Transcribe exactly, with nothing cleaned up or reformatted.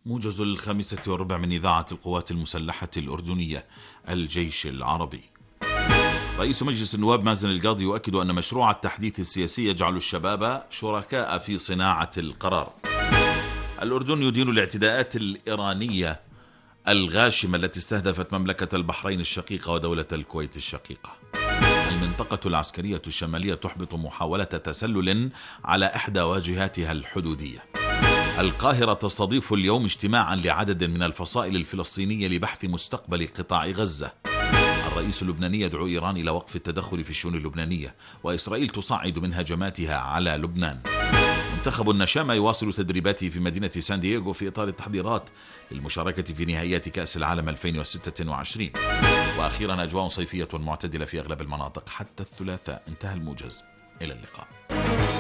موجز الخامسة والربع من إذاعة القوات المسلحة الأردنية الجيش العربي. رئيس مجلس النواب مازن القاضي يؤكد أن مشروع التحديث السياسي يجعل الشباب شركاء في صناعة القرار. الأردن يدين الاعتداءات الإيرانية الغاشمة التي استهدفت مملكة البحرين الشقيقة ودولة الكويت الشقيقة. المنطقة العسكرية الشمالية تحبط محاولة تسلل على إحدى واجهاتها الحدودية. القاهرة تستضيف اليوم اجتماعا لعدد من الفصائل الفلسطينية لبحث مستقبل قطاع غزة. الرئيس اللبناني يدعو إيران إلى وقف التدخل في الشؤون اللبنانية، وإسرائيل تصعد من هجماتها على لبنان. منتخب النشامة يواصل تدريباته في مدينة سان دييغو في إطار التحضيرات للمشاركة في نهائيات كأس العالم ألفين وستة وعشرين. وأخيرا أجواء صيفية معتدلة في أغلب المناطق حتى الثلاثاء. انتهى الموجز، إلى اللقاء.